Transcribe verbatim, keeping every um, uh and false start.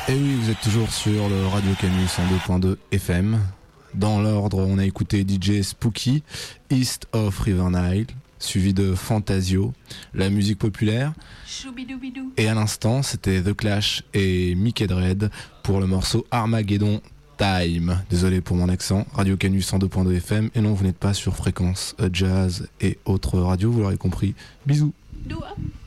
Et oui, vous êtes toujours sur le Radio Canu cent deux point deux F M. Dans l'ordre, on a écouté D J Spooky, East of River Nile, suivi de Fantasio, la musique populaire. Et à l'instant, c'était The Clash et Mickey Dread pour le morceau Armageddon Time. Désolé pour mon accent. Radio Canu cent deux point deux F M. Et non, vous n'êtes pas sur fréquence jazz et autres radios, vous l'aurez compris. Bisous. Doua.